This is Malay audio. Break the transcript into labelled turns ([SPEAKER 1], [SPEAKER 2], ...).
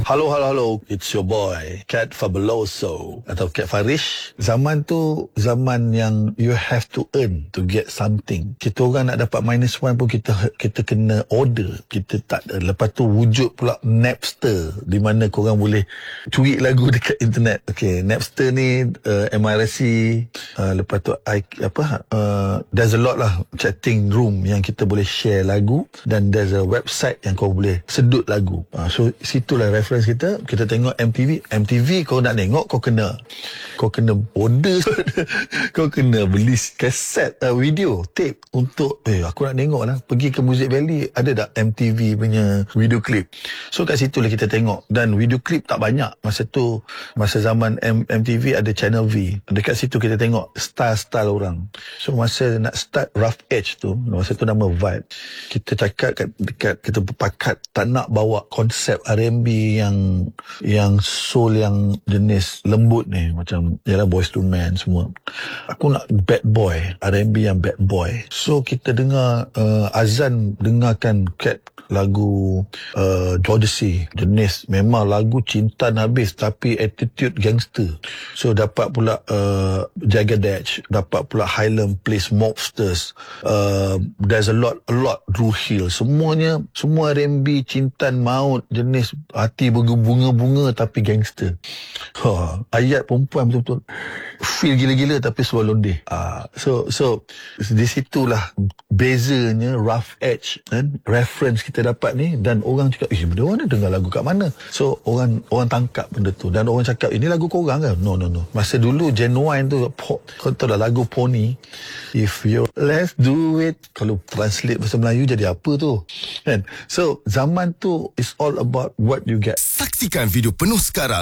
[SPEAKER 1] Halo. It's your boy, Cat Fabuloso atau Cat Farish. Zaman tu zaman yang you have to earn to get something. Kita orang nak dapat -1 pun kita kena order. Kita tak ada. Lepas tu wujud pula Napster, di mana korang boleh curi lagu dekat internet. Okay, Napster ni MRC, lepas tu there's a lot lah chatting room yang kita boleh share lagu, dan there's a website yang kau boleh sedut lagu. So situlah reference kita tengok MTV kau nak tengok, kau kena order kau kena beli kaset video tape untuk aku nak tengok lah. Pergi ke Music Valley, ada tak MTV punya video clip. So kat situ lah kita tengok, dan video clip tak banyak masa tu. Masa zaman MTV ada Channel V, dekat situ kita tengok style orang. So masa nak start Rough Edge tu, masa tu nama Vibe, kita cakap dekat kita berpakat tak nak bawa konsep R&B yang soul yang jenis lembut ni, macam yalah Boyz II Men semua. Aku nak bad boy, R&B yang bad boy. So kita dengar Azan dengarkan Cat lagu Jodeci, jenis memang lagu cinta habis tapi attitude gangster. So dapat pula Jagadesh, dapat pula Highland Place Mobsters, there's a lot Drew Hill, semua R&B cintan maut, jenis hati bunga-bunga tapi gangster. Ayat perempuan betul-betul feel gila-gila tapi suara londeh. So di situlah bezanya Rough Edge kan, reference kita dapat ni, dan orang cakap benda mana dengar lagu kat mana. So orang tangkap benda tu, dan orang cakap ini lagu korang kan. No. Masa dulu Genuine tu kau tahu dah lagu Pony, if you let's do it, kalau translate bahasa Melayu jadi apa tu kan. So zaman tu is all about what you get.
[SPEAKER 2] Saksikan video penuh sekarang